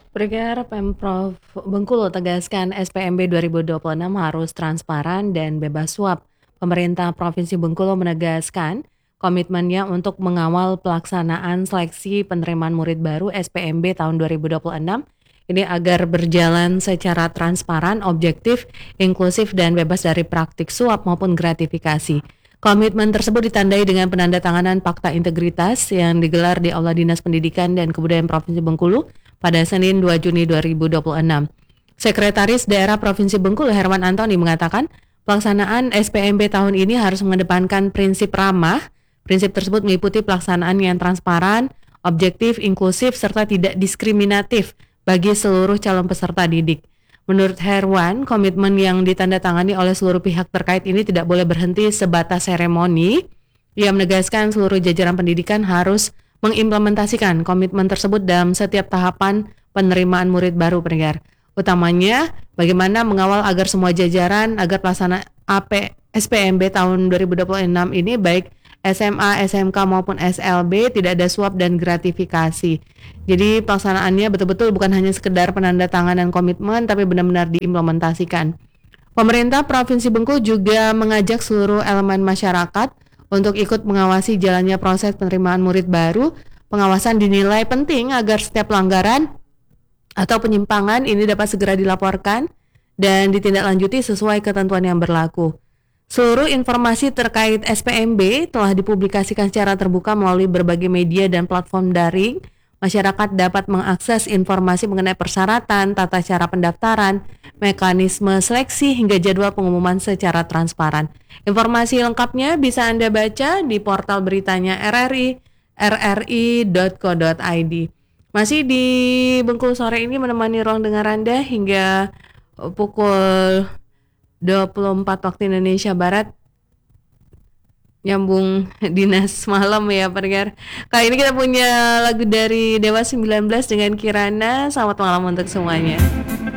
Pendengar, Pemprov Bengkulu tegaskan SPMB 2026 harus transparan dan bebas suap. Pemerintah Provinsi Bengkulu menegaskan komitmennya untuk mengawal pelaksanaan seleksi penerimaan murid baru SPMB tahun 2026 ini agar berjalan secara transparan, objektif, inklusif, dan bebas dari praktik suap maupun gratifikasi. Komitmen tersebut ditandai dengan penandatanganan Fakta Integritas yang digelar di Aula Dinas Pendidikan dan Kebudayaan Provinsi Bengkulu pada Senin 2 Juni 2026. Sekretaris Daerah Provinsi Bengkulu Herman Antoni mengatakan pelaksanaan SPMB tahun ini harus mengedepankan prinsip ramah. Prinsip tersebut meliputi pelaksanaan yang transparan, objektif, inklusif, serta tidak diskriminatif bagi seluruh calon peserta didik. Menurut Herwan, komitmen yang ditandatangani oleh seluruh pihak terkait ini tidak boleh berhenti sebatas seremoni. Ia menegaskan seluruh jajaran pendidikan harus mengimplementasikan komitmen tersebut dalam setiap tahapan penerimaan murid baru pendengar. Utamanya, bagaimana mengawal agar semua jajaran agar pelaksana SPMB tahun 2026 ini baik SMA, SMK maupun SLB tidak ada suap dan gratifikasi. Jadi pelaksanaannya betul-betul bukan hanya sekedar penandatanganan komitmen tapi benar-benar diimplementasikan. Pemerintah Provinsi Bengkulu juga mengajak seluruh elemen masyarakat untuk ikut mengawasi jalannya proses penerimaan murid baru. Pengawasan dinilai penting agar setiap pelanggaran atau penyimpangan ini dapat segera dilaporkan dan ditindaklanjuti sesuai ketentuan yang berlaku. Seluruh informasi terkait SPMB telah dipublikasikan secara terbuka melalui berbagai media dan platform daring. Masyarakat dapat mengakses informasi mengenai persyaratan, tata cara pendaftaran, mekanisme seleksi, hingga jadwal pengumuman secara transparan. Informasi lengkapnya bisa Anda baca di portal beritanya RRI, rri.co.id. Masih di Bengkulu sore ini menemani ruang dengar Anda hingga pukul 24 waktu Indonesia Barat. Nyambung dinas malam ya pendengar. Kali ini kita punya lagu dari Dewa 19 dengan Kirana. Selamat malam untuk semuanya.